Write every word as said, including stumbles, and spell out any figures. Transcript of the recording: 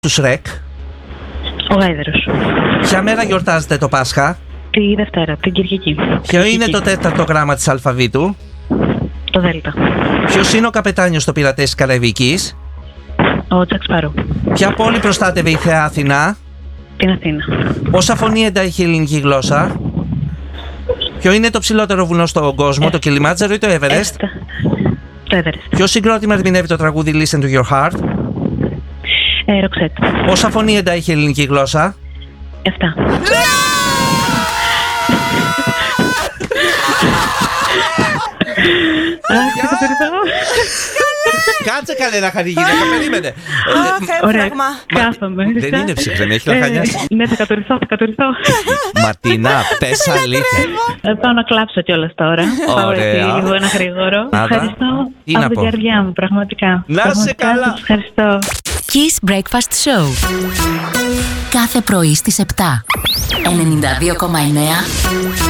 του Σρεκ? Ο Γάιδαρος. Ποια μέρα γιορτάζεται το Πάσχα? Τη Δευτέρα, την Κυριακή. Ποιο είναι το τέταρτο γράμμα της αλφαβήτου? Το Δέλτα. Ποιος είναι ο καπετάνιος στο Πειρατές της Καραϊβικής? Ο Τζακ Σπάρο. Ποια πόλη προστάτευε η Θεά Αθηνά? Την Αθήνα. Πόσα φωνή έχει η ελληνική γλώσσα? Ποιο είναι το ψηλότερο βουνό στον κόσμο, το Κιλιμάντζαρο ή το Everest? Έστα. Το Everest. Ποιο συγκρότημα ερμηνεύει το τραγούδι Listen to Your Heart? Ε, Ροξέτ. Πόσα φωνή έχει η ελληνική γλώσσα? Εφτά. Κάτσε καλέ να χάνει γυναίκα, περίμενε. Ωραία, κάθομαι. Δεν είναι ψυχρή, έχει λαχανιάσει. Ναι, θα κατοριστώ, θα κατοριστώ. Μαρτίνα, πες αλήθεια. Πάω να κλάψω κιόλας τώρα. Πάω έτσι λίγο ένα γρήγορο. Ευχαριστώ από την καρδιά μου, πραγματικά. Να σε καλά. Ευχαριστώ. Kiss Breakfast Show. Κάθε πρωί στις επτά. ενενήντα δύο κόμμα εννέα